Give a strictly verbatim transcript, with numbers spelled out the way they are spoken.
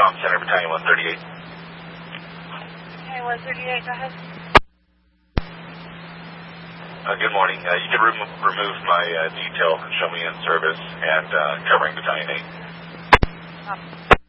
Tom Center, Battalion one thirty-eight. Okay, one thirty-eight, go ahead. Uh, good morning. Uh, you can rem- remove my uh, detail and show me in service and uh, covering Battalion eight. Oh.